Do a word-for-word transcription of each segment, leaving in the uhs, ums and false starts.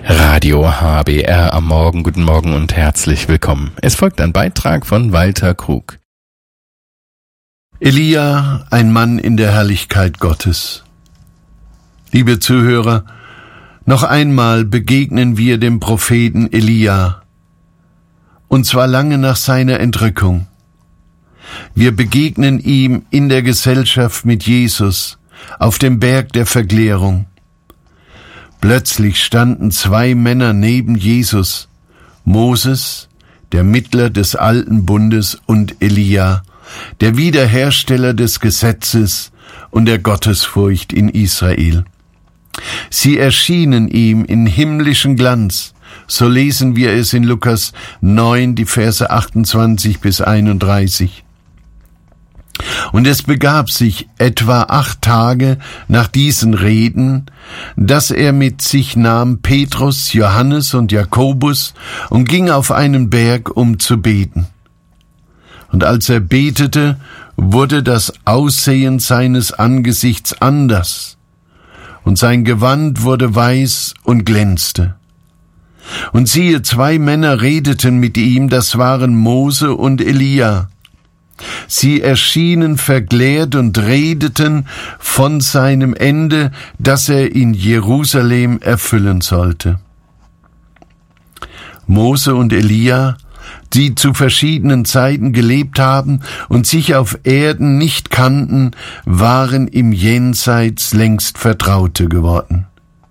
Radio H B R am Morgen. Guten Morgen und herzlich willkommen. Es folgt ein Beitrag von Walter Krug. Elia, ein Mann in der Herrlichkeit Gottes. Liebe Zuhörer, noch einmal begegnen wir dem Propheten Elia, und zwar lange nach seiner Entrückung. Wir begegnen ihm in der Gesellschaft mit Jesus auf dem Berg der Verklärung. Plötzlich standen zwei Männer neben Jesus, Moses, der Mittler des alten Bundes, und Elia, der Wiederhersteller des Gesetzes und der Gottesfurcht in Israel. Sie erschienen ihm in himmlischen Glanz, so lesen wir es in Lukas neun, die Verse achtundzwanzig bis einunddreißig. Und es begab sich etwa acht Tage nach diesen Reden, dass er mit sich nahm Petrus, Johannes und Jakobus und ging auf einen Berg, um zu beten. Und als er betete, wurde das Aussehen seines Angesichts anders, und sein Gewand wurde weiß und glänzte. Und siehe, zwei Männer redeten mit ihm, das waren Mose und Elia. Sie erschienen verklärt und redeten von seinem Ende, das er in Jerusalem erfüllen sollte. Mose und Elia, die zu verschiedenen Zeiten gelebt haben und sich auf Erden nicht kannten, waren im Jenseits längst Vertraute geworden.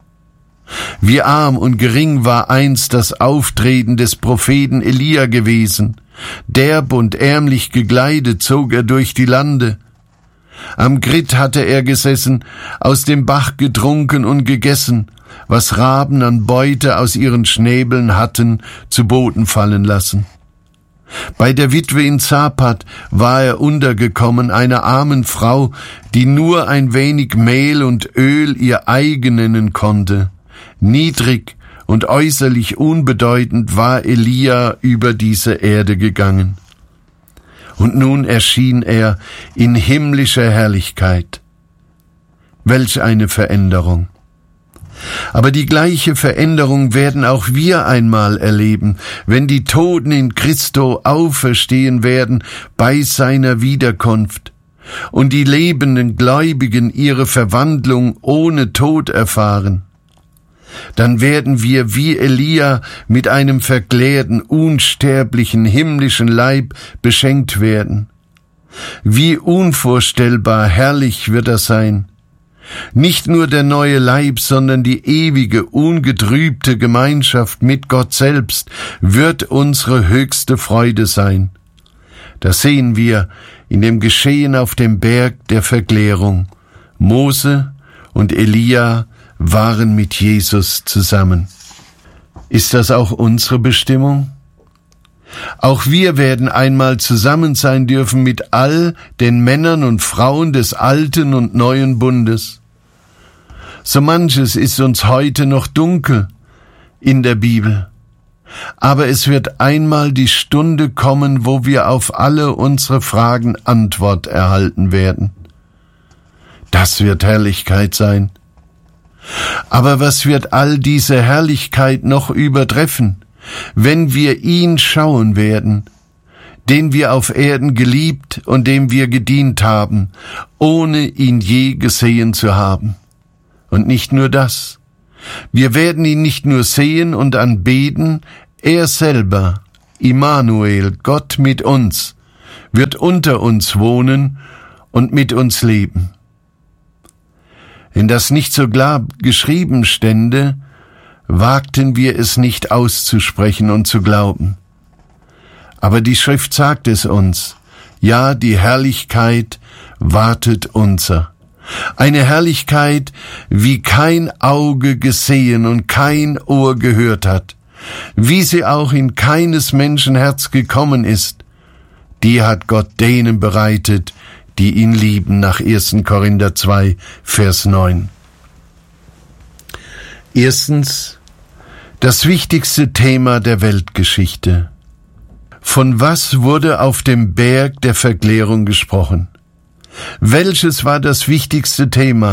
Wie arm und gering war einst das Auftreten des Propheten Elia gewesen. Derb und ärmlich gekleidet zog er durch die Lande. Am Grit hatte er gesessen, aus dem Bach getrunken und gegessen, was Raben an Beute aus ihren Schnäbeln hatten zu Boden fallen lassen. Bei der Witwe in Zapat war er untergekommen, einer armen Frau, die nur ein wenig Mehl und Öl ihr eigen nennen konnte. Niedrig und äußerlich unbedeutend war Elia über diese Erde gegangen. Und nun erschien er in himmlischer Herrlichkeit. Welch eine Veränderung! Aber die gleiche Veränderung werden auch wir einmal erleben, wenn die Toten in Christo auferstehen werden bei seiner Wiederkunft und die lebenden Gläubigen ihre Verwandlung ohne Tod erfahren. Dann werden wir wie Elia mit einem verklärten, unsterblichen, himmlischen Leib beschenkt werden. Wie unvorstellbar herrlich wird das sein. Nicht nur der neue Leib, sondern die ewige, ungetrübte Gemeinschaft mit Gott selbst wird unsere höchste Freude sein. Das sehen wir in dem Geschehen auf dem Berg der Verklärung. Mose und Elia waren mit Jesus zusammen. Ist das auch unsere Bestimmung? Auch wir werden einmal zusammen sein dürfen mit all den Männern und Frauen des alten und neuen Bundes. So manches ist uns heute noch dunkel in der Bibel, aber es wird einmal die Stunde kommen, wo wir auf alle unsere Fragen Antwort erhalten werden. Das wird Herrlichkeit sein. Aber was wird all diese Herrlichkeit noch übertreffen, wenn wir ihn schauen werden, den wir auf Erden geliebt und dem wir gedient haben, ohne ihn je gesehen zu haben? Und nicht nur das. Wir werden ihn nicht nur sehen und anbeten, er selber, Immanuel, Gott mit uns, wird unter uns wohnen und mit uns leben. Wenn das nicht so klar geschrieben stände, wagten wir es nicht auszusprechen und zu glauben. Aber die Schrift sagt es uns, ja, die Herrlichkeit wartet unser. Eine Herrlichkeit, wie kein Auge gesehen und kein Ohr gehört hat, wie sie auch in keines Menschen Herz gekommen ist, die hat Gott denen bereitet, die ihn lieben, nach erster Korinther zwei, Vers neun. Erstens, das wichtigste Thema der Weltgeschichte. Von was wurde auf dem Berg der Verklärung gesprochen? Welches war das wichtigste Thema?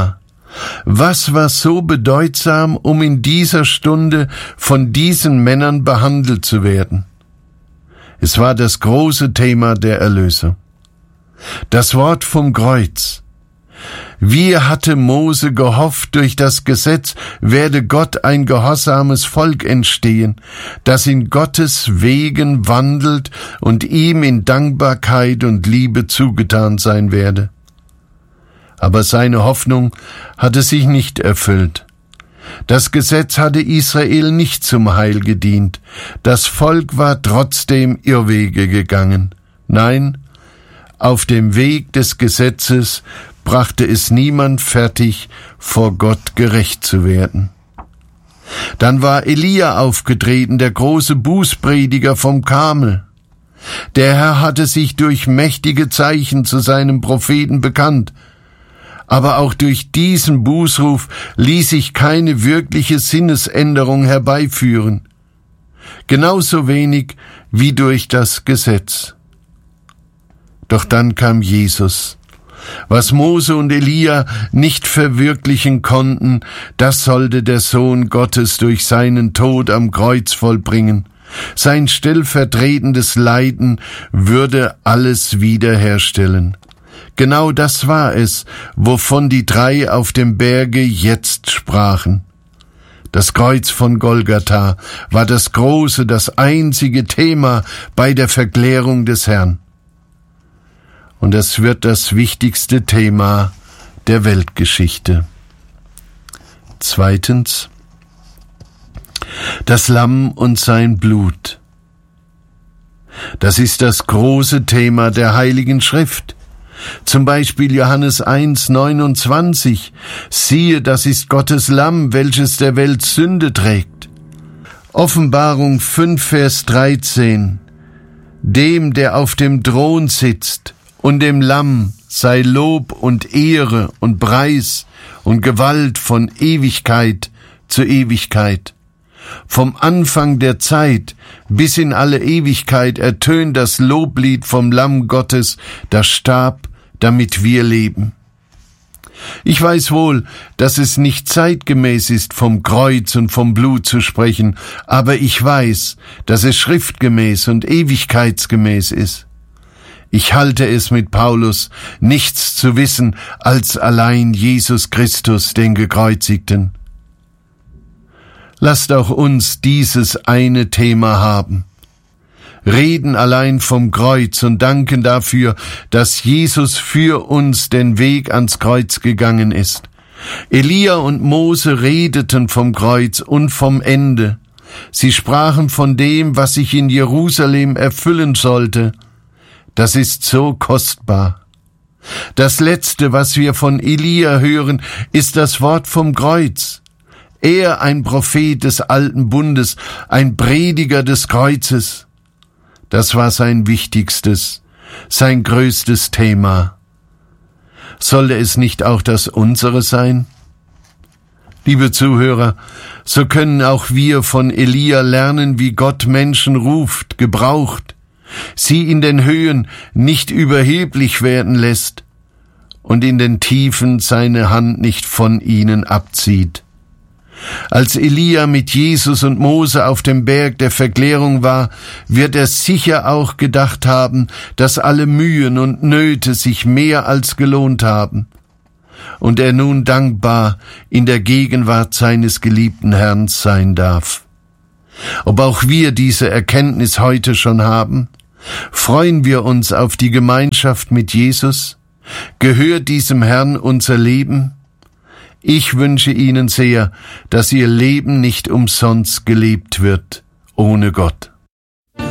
Was war so bedeutsam, um in dieser Stunde von diesen Männern behandelt zu werden? Es war das große Thema der Erlösung. Das Wort vom Kreuz. Wie hatte Mose gehofft, durch das Gesetz werde Gott ein gehorsames Volk entstehen, das in Gottes Wegen wandelt und ihm in Dankbarkeit und Liebe zugetan sein werde. Aber seine Hoffnung hatte sich nicht erfüllt. Das Gesetz hatte Israel nicht zum Heil gedient. Das Volk war trotzdem Irrwege gegangen. Nein, auf dem Weg des Gesetzes brachte es niemand fertig, vor Gott gerecht zu werden. Dann war Elia aufgetreten, der große Bußprediger vom Karmel. Der Herr hatte sich durch mächtige Zeichen zu seinem Propheten bekannt, aber auch durch diesen Bußruf ließ sich keine wirkliche Sinnesänderung herbeiführen, genauso wenig wie durch das Gesetz. Doch dann kam Jesus. Was Mose und Elia nicht verwirklichen konnten, das sollte der Sohn Gottes durch seinen Tod am Kreuz vollbringen. Sein stellvertretendes Leiden würde alles wiederherstellen. Genau das war es, wovon die drei auf dem Berge jetzt sprachen. Das Kreuz von Golgatha war das große, das einzige Thema bei der Verklärung des Herrn. Und es wird das wichtigste Thema der Weltgeschichte. Zweitens, das Lamm und sein Blut. Das ist das große Thema der Heiligen Schrift. Zum Beispiel Johannes eins neunundzwanzig. Siehe, das ist Gottes Lamm, welches der Welt Sünde trägt. Offenbarung fünf, Vers dreizehn. Dem, der auf dem Thron sitzt, und dem Lamm sei Lob und Ehre und Preis und Gewalt von Ewigkeit zu Ewigkeit. Vom Anfang der Zeit bis in alle Ewigkeit ertönt das Loblied vom Lamm Gottes, das starb, damit wir leben. Ich weiß wohl, dass es nicht zeitgemäß ist, vom Kreuz und vom Blut zu sprechen, aber ich weiß, dass es schriftgemäß und ewigkeitsgemäß ist. Ich halte es mit Paulus, nichts zu wissen als allein Jesus Christus, den Gekreuzigten. Lasst auch uns dieses eine Thema haben. Reden allein vom Kreuz und danken dafür, dass Jesus für uns den Weg ans Kreuz gegangen ist. Elia und Mose redeten vom Kreuz und vom Ende. Sie sprachen von dem, was sich in Jerusalem erfüllen sollte. Das ist so kostbar. Das Letzte, was wir von Elia hören, ist das Wort vom Kreuz. Er, ein Prophet des alten Bundes, ein Prediger des Kreuzes. Das war sein wichtigstes, sein größtes Thema. Sollte es nicht auch das unsere sein? Liebe Zuhörer, so können auch wir von Elia lernen, wie Gott Menschen ruft, gebraucht, sie in den Höhen nicht überheblich werden lässt und in den Tiefen seine Hand nicht von ihnen abzieht. Als Elia mit Jesus und Mose auf dem Berg der Verklärung war, wird er sicher auch gedacht haben, dass alle Mühen und Nöte sich mehr als gelohnt haben und er nun dankbar in der Gegenwart seines geliebten Herrn sein darf. Ob auch wir diese Erkenntnis heute schon haben? Freuen wir uns auf die Gemeinschaft mit Jesus? Gehört diesem Herrn unser Leben? Ich wünsche Ihnen sehr, dass Ihr Leben nicht umsonst gelebt wird ohne Gott.